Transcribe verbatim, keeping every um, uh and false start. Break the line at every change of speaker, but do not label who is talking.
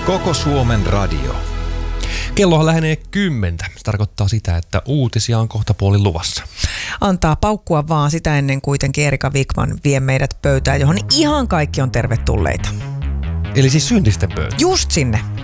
Koko Suomen radio.
Kellohan lähenee kymmentä. Se tarkoittaa sitä, että uutisia on kohta puolin luvassa.
Antaa paukkua vaan, sitä ennen kuitenkin Erika Wikman vie meidät pöytään, johon ihan kaikki on tervetulleita.
Eli siis syntisten pöytä.
Just sinne.